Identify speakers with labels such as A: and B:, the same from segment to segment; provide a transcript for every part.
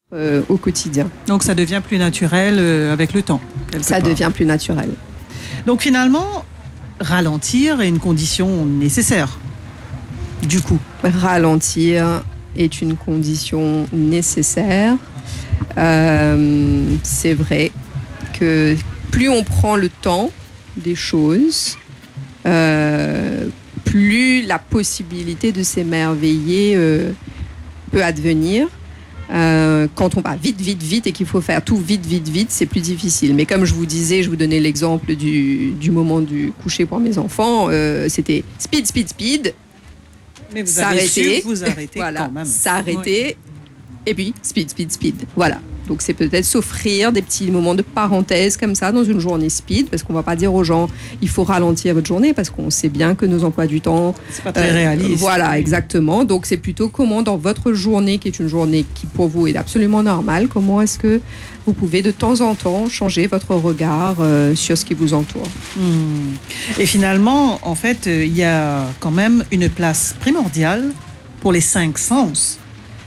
A: au quotidien.
B: Donc ça devient plus naturel avec le temps.
A: Ça devient plus naturel.
B: Donc finalement, ralentir est une condition nécessaire. Du coup.
A: Ralentir est une condition nécessaire. C'est vrai que plus on prend le temps des choses, plus la possibilité de s'émerveiller peut advenir. Quand on va vite et qu'il faut faire tout vite, c'est plus difficile. Mais comme je vous disais, je vous donnais l'exemple du moment du coucher pour mes enfants, c'était speed.
B: Mais vous avez su vous arrêter
A: voilà,
B: quand même.
A: S'arrêter, et puis speed. Voilà. Donc c'est peut-être s'offrir des petits moments de parenthèse comme ça dans une journée speed, parce qu'on va pas dire aux gens il faut ralentir votre journée, parce qu'on sait bien que nos emplois du temps,
B: c'est pas très réaliste.
A: Voilà, exactement. Donc c'est plutôt comment dans votre journée, qui est une journée qui pour vous est absolument normale, comment est-ce que vous pouvez de temps en temps changer votre regard sur ce qui vous entoure.
B: Et finalement, en fait, il y a quand même une place primordiale pour les 5 sens.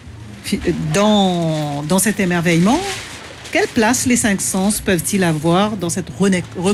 B: Dans cet émerveillement, quelle place les 5 sens peuvent-ils avoir dans cette reconnexion ?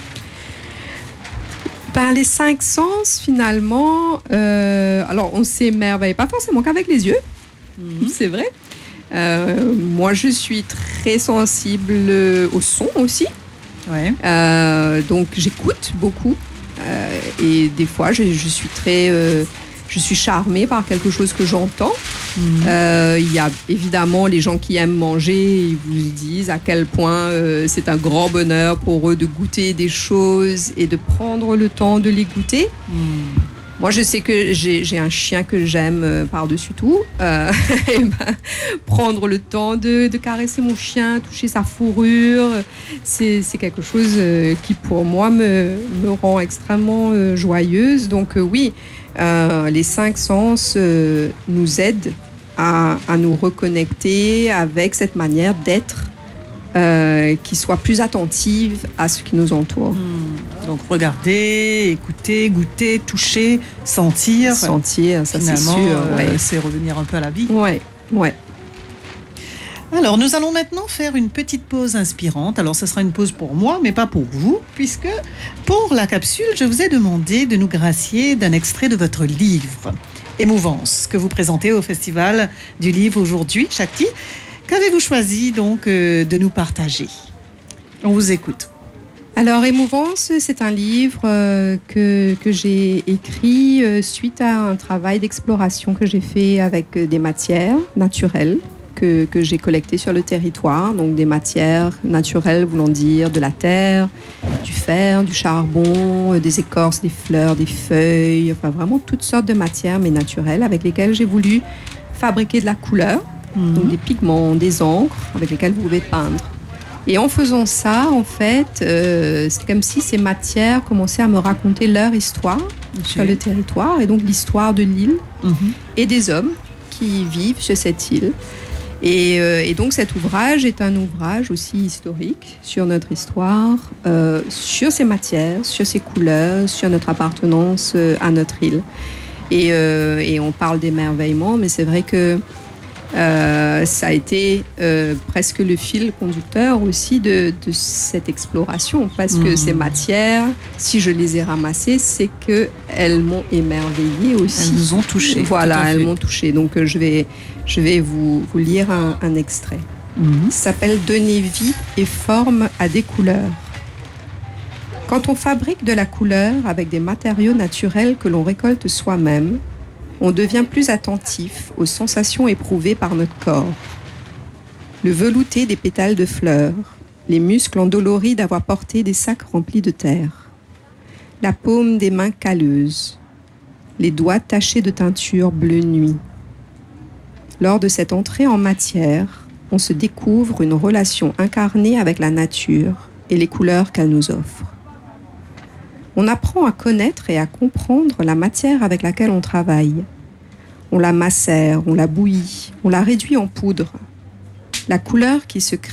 A: Par les 5 sens, finalement, alors on s'émerveille pas forcément qu'avec les yeux, c'est vrai. Moi, je suis très sensible au son aussi.
B: Ouais.
A: Donc, j'écoute beaucoup. Et des fois, je suis très... je suis charmée par quelque chose que j'entends. Il y a évidemment les gens qui aiment manger, ils vous disent à quel point c'est un grand bonheur pour eux de goûter des choses et de prendre le temps de les goûter. Moi, je sais que j'ai un chien que j'aime par-dessus tout. Prendre le temps de caresser mon chien, toucher sa fourrure, c'est quelque chose qui, pour moi, me rend extrêmement joyeuse. Donc, oui, les 5 sens nous aident à nous reconnecter avec cette manière d'être qui soit plus attentive à ce qui nous entoure.
B: Donc regarder, écouter, goûter, toucher, sentir.
A: Sentir, ça c'est sûr.
B: C'est revenir un peu à la vie.
A: Ouais.
B: Alors, nous allons maintenant faire une petite pause inspirante. Alors, ce sera une pause pour moi, mais pas pour vous, puisque pour la capsule, je vous ai demandé de nous gracier d'un extrait de votre livre, Émouvance, que vous présentez au Festival du Livre aujourd'hui. Shakti, qu'avez-vous choisi donc de nous partager ? On vous écoute.
A: Alors, Émouvance, c'est un livre que j'ai écrit suite à un travail d'exploration que j'ai fait avec des matières naturelles que j'ai collectées sur le territoire. Donc, des matières naturelles voulant dire de la terre, du fer, du charbon, des écorces, des fleurs, des feuilles, enfin vraiment toutes sortes de matières, mais naturelles, avec lesquelles j'ai voulu fabriquer de la couleur, donc des pigments, des encres avec lesquelles vous pouvez peindre. Et en faisant ça, en fait, c'est comme si ces matières commençaient à me raconter leur histoire sur le territoire, et donc l'histoire de l'île et des hommes qui vivent sur cette île. Et donc cet ouvrage est un ouvrage aussi historique sur notre histoire, sur ces matières, sur ces couleurs, sur notre appartenance à notre île. Et on parle d'émerveillement, mais c'est vrai que ça a été presque le fil conducteur aussi de cette exploration, parce que ces matières, si je les ai ramassées, c'est qu'elles m'ont émerveillée aussi.
B: Elles nous ont touchées.
A: Voilà, elles m'ont touchée. Donc je vais vous lire un extrait. Ça s'appelle « Donner vie et forme à des couleurs ». Quand on fabrique de la couleur avec des matériaux naturels que l'on récolte soi-même, on devient plus attentif aux sensations éprouvées par notre corps. Le velouté des pétales de fleurs, les muscles endoloris d'avoir porté des sacs remplis de terre, la paume des mains calleuses, les doigts tachés de teinture bleu nuit. Lors de cette entrée en matière, on se découvre une relation incarnée avec la nature et les couleurs qu'elle nous offre. On apprend à connaître et à comprendre la matière avec laquelle on travaille. On la macère, on la bouillit, on la réduit en poudre. La couleur qui se crée